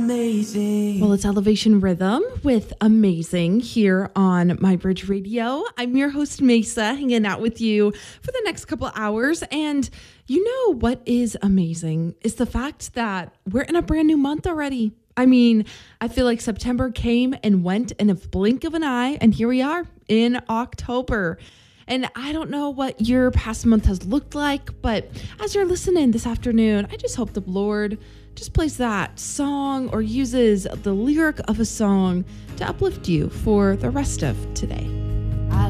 amazing. Well, it's Elevation Rhythm with Amazing here on MyBridge Radio. I'm your host, Mesa, hanging out with you for the next couple hours. And you know what is amazing is the fact that we're in a brand new month already. I mean, I feel like September came and went in a blink of an eye, and here we are in October. And I don't know what your past month has looked like, but as you're listening this afternoon, I just hope the Lord just plays that song or uses the lyric of a song to uplift you for the rest of today.